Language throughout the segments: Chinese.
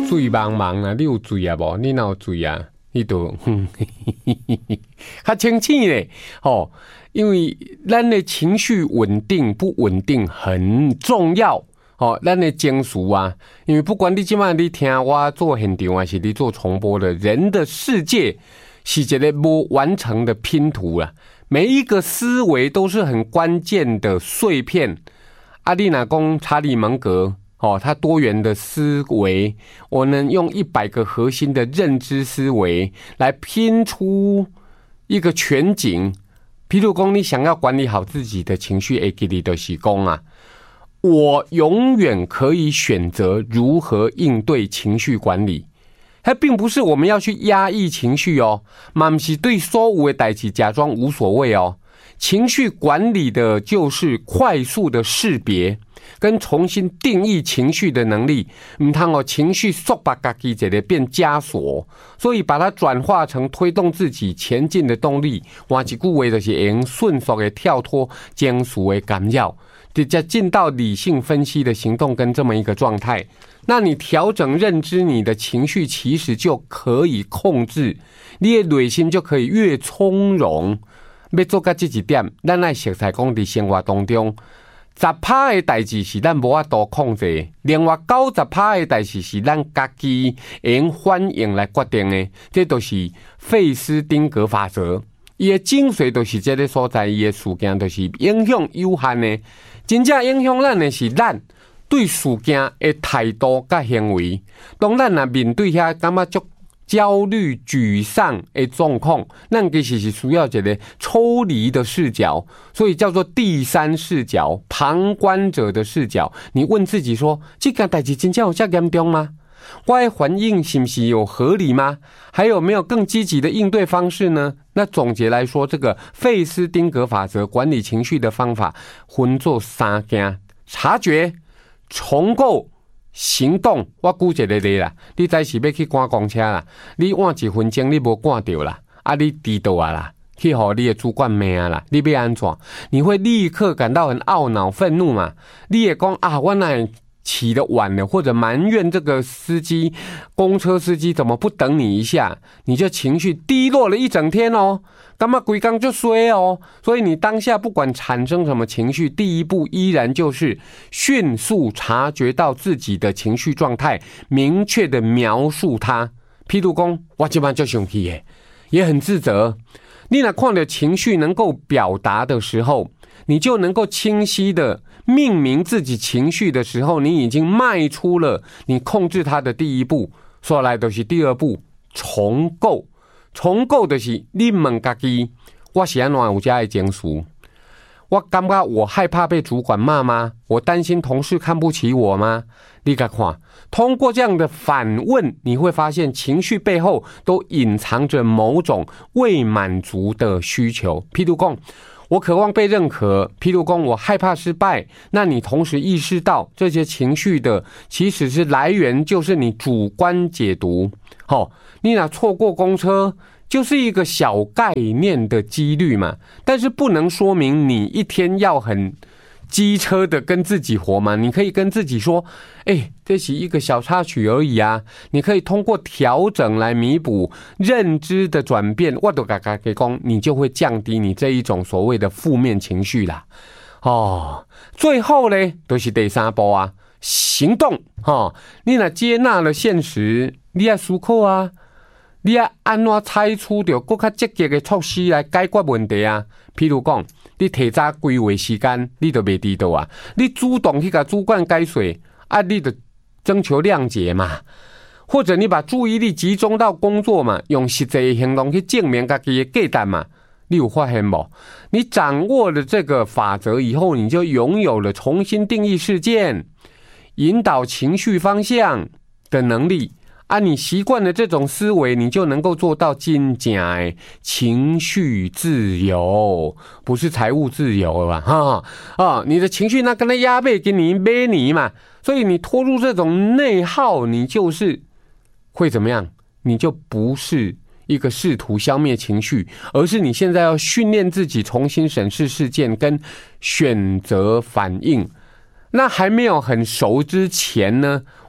水茫茫啊，你有水啊无？你哪有水啊？你都较清醒咧，吼，因为咱的情绪稳定不稳定很重要。哦，咱的情绪啊，因为不管你今晚你听我做现场还是你做重播的，人的世界是一个无完成的拼图啊，每一个思维都是很关键的碎片。阿丽娜讲查理芒格。哦，他多元的思维，我能用100个核心的认知思维来拼出一个全景。譬如说，你想要管理好自己的情绪，记得就是说啊，我永远可以选择如何应对情绪管理。它并不是我们要去压抑情绪哦，嘛不是对所有的事情假装无所谓哦。情绪管理的就是快速的识别跟重新定义情绪的能力，唔通哦，情绪束把自己一个变枷锁，所以把它转化成推动自己前进的动力。换一句话就是会用迅速的跳脱情绪的干扰，直接进到理性分析的行动跟这么一个状态。那你调整认知，你的情绪其实就可以控制，你的内心就可以越从容。要做到这一点，咱要熟悉讲伫生活当中，10%的代志是咱无法度控制，另外90%的代志是咱家己用反应来决定的，这都是费斯汀格法则。伊的精髓都是这个所在，伊的事件都是影响有限的，真正影响咱的是咱对事件的态度甲行为。当咱若面对遐感觉足焦虑、沮丧的状况，那其实是需要一个抽离的视角，所以叫做第三视角、旁观者的视角。你问自己说：这件代志真正有这么严重吗？我的反应是不是有合理吗？还有没有更积极的应对方式呢？那总结来说，这个费斯汀格法则管理情绪的方法分作3件：察觉、重构、行动。我举一个例啦，你早是要去赶公车啦，你晚1分钟你无赶到啦，你迟到啊啦，去互你的主管骂啦，你要安怎？你会立刻感到很懊恼、愤怒嘛？你也讲啊，我哪起得晚了，或者埋怨这个司机、公车司机怎么不等你一下，你就情绪低落了一整天哦。干嘛规工就衰哦？所以你当下不管产生什么情绪，第一步依然就是迅速察觉到自己的情绪状态，明确的描述它。譬如说，我现在就生气耶，也很自责。你若看到情绪能够表达的时候，你就能够清晰的命名自己情绪的时候，你已经迈出了你控制它的第一步。说来就是第2步，重构。重构就是你问自己，我是怎样有这样的情绪？我感觉我害怕被主管骂吗？我担心同事看不起我吗？你看，通过这样的反问，你会发现情绪背后都隐藏着某种未满足的需求。譬如说，我渴望被认可，譬如说我害怕失败，那你同时意识到这些情绪的其实是来源就是你主观解读。你若错过公车就是一个小概念的几率嘛，但是不能说明你一天要很机车的跟自己活嘛。你可以跟自己说，这是一个小插曲而已啊，你可以通过调整来弥补认知的转变，我都跟你说，你就会降低你这一种所谓的负面情绪啦。最后呢就是第3步啊，行动。你若接纳了现实，你要思考啊，你要安怎采取到更加积极的措施来解决问题啊？譬如讲，你提早规划时间，你就袂迟到啊；你主动去甲主管解说啊，你就征求谅解嘛。或者你把注意力集中到工作嘛，用实际的行动去证明自己的价值嘛。你有发现没？你掌握了这个法则以后，你就拥有了重新定义事件、引导情绪方向的能力。你习惯了这种思维，你就能够做到真正的情绪自由，不是财务自由了吧？你的情绪那跟他压背给你背你嘛，所以你拖入这种内耗，你就是会怎么样？你就不是一个试图消灭情绪，而是你现在要训练自己重新审视事件跟选择反应。那还没有很熟之前呢，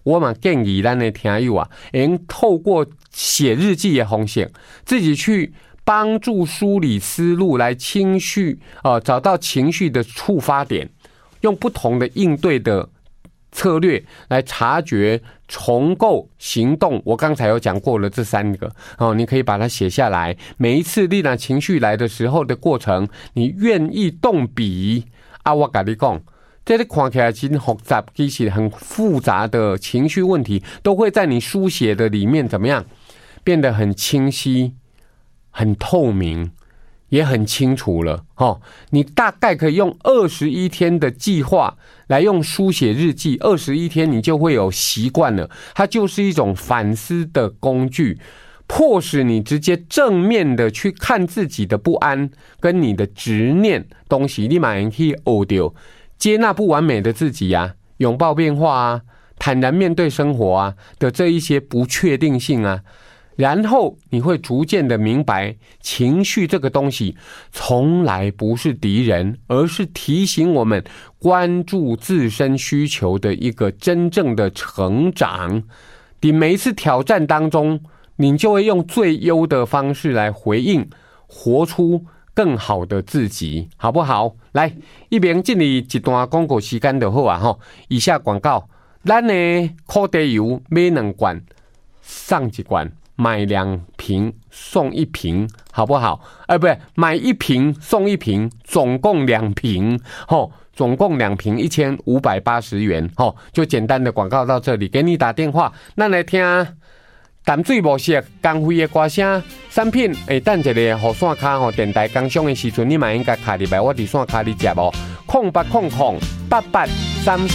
我嘛建议咱的听友啊，能透过写日记的方式，自己去帮助梳理思路，来情绪找到情绪的触发点，用不同的应对的策略来察觉、重构、行动。我刚才有讲过了这3个你可以把它写下来。每一次你那情绪来的时候的过程，你愿意动笔啊？我跟你讲，这看起来真复杂，其实很复杂的情绪问题，都会在你书写的里面怎么样变得很清晰、很透明，也很清楚了你大概可以用21天的计划来用书写日记，21天你就会有习惯了。它就是一种反思的工具，迫使你直接正面的去看自己的不安跟你的执念东西，你马上可以学到接纳不完美的自己啊，拥抱变化啊，坦然面对生活啊的这一些不确定性啊。然后你会逐渐的明白，情绪这个东西从来不是敌人，而是提醒我们关注自身需求的一个真正的成长。你每一次挑战当中，你就会用最优的方式来回应，活出更好的自己，好不好？来，一边进你一段广告时间就好啊以下广告，咱的苦茶油买2罐上1罐，买2瓶送1瓶，好不好？不是，买1瓶送1瓶，总共2瓶总共2瓶1580元就简单的广告到这里，给你打电话，咱来听淡水无色光辉的歌声产品，等一下雨伞卡电台工商的时阵，你嘛应该卡入来，我伫伞卡里接无？08008833。